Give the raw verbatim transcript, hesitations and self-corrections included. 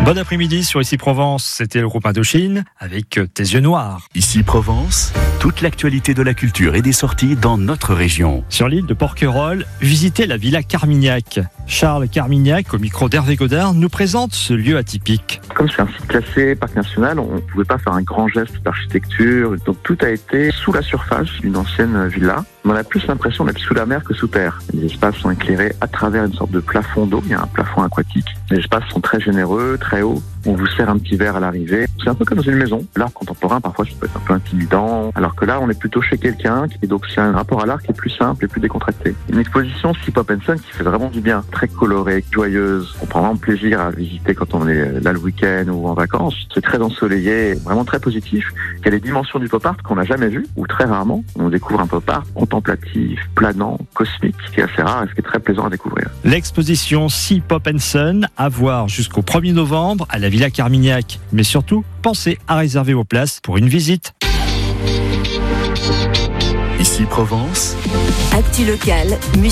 Bon après-midi sur Ici Provence, c'était le groupe Indochine avec Tes yeux noirs. Ici Provence, toute l'actualité de la culture et des sorties dans notre région. Sur l'île de Porquerolles, visitez la Villa Carmignac. Charles Carmignac, au micro d'Hervé Godard, nous présente ce lieu atypique. Comme c'est un site classé parc national, on ne pouvait pas faire un grand geste d'architecture. Donc tout a été sous la surface d'une ancienne villa. On a plus l'impression d'être sous la mer que sous terre. Les espaces sont éclairés à travers une sorte de plafond d'eau. Il y a un plafond aquatique. Les espaces sont très généreux, très hauts. On vous sert un petit verre à l'arrivée. C'est un peu comme dans une maison. L'art contemporain, parfois, ça peut être un peu intimidant. Alors que là, on est plutôt chez quelqu'un qui, donc, c'est un rapport à l'art qui est plus simple et plus décontracté. Une exposition Sea Pop and Sun qui fait vraiment du bien. Très colorée, joyeuse. On prend vraiment plaisir à visiter quand on est là le week-end ou en vacances. C'est très ensoleillé, vraiment très positif. Il y a des dimensions du pop art qu'on n'a jamais vues, ou très rarement. On découvre un pop art contemplatif, planant, cosmique, qui est assez rare et ce qui est très plaisant à découvrir. L'exposition Sea Pop and Sun à voir jusqu'au premier novembre à la Villa Carmignac. Mais surtout, pensez à réserver vos places pour une visite. Ici Provence. Actu locale, musique.